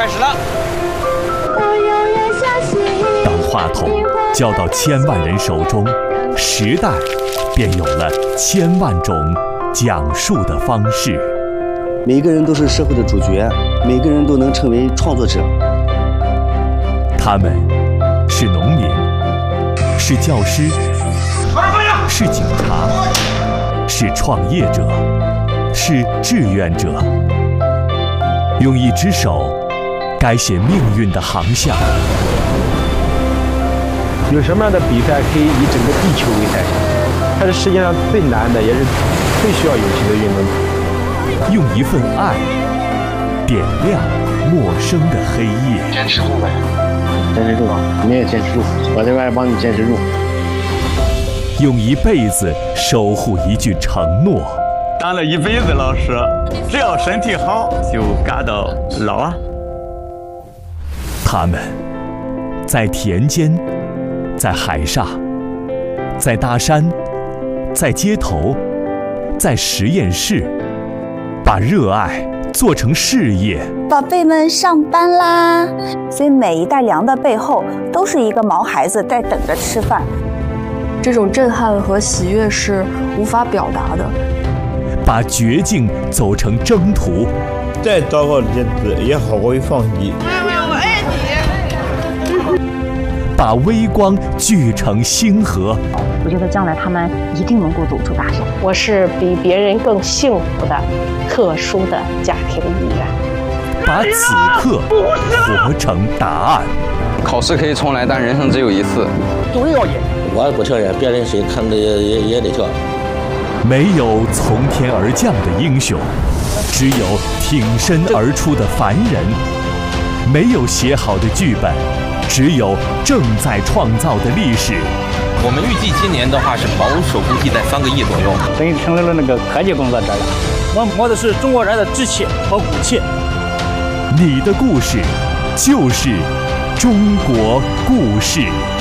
开始了。 当话筒交到千万人手中，时代便有了千万种讲述的方式。 每个人都是社会的主角，每个人都能成为创作者。 他们是农民，是教师，是警察，是创业者，是志愿者，用一只手改写命运的航向。 有什么样的比赛可以以整个地球为代表？它是世界上最难的，也是最需要勇气的运动。 用一份爱点亮陌生的黑夜。 坚持住呗，坚持住啊！你也坚持住，我这边帮你坚持住。 用一辈子守护一句承诺。 当了一辈子老师，只要身体好，就干到老啊。 他们在田间，在海上，在大山，在街头，在实验室，把热爱做成事业。 宝贝们上班啦！所以每一袋粮的背后，都是一个毛孩子在等着吃饭。 这种震撼和喜悦是无法表达的。 把绝境走成征途， 再糟糕的日子也好过于放弃。 我爱你。 把微光聚成星河。 我觉得将来他们一定能够走出大山。 我是比别人更幸福的特殊的家庭一员。 把此刻活成答案。 考试可以重来，但人生只有一次。 总要赢。 我不跳远，别人谁看着也得跳。 没有从天而降的英雄，只有挺身而出的凡人；没有写好的剧本，只有正在创造的历史。 我们预计今年的话是保守估计在3个亿左右， 等于成为了那个科技工作者了。 我摸的是中国人的志气和骨气。 你的故事就是中国故事。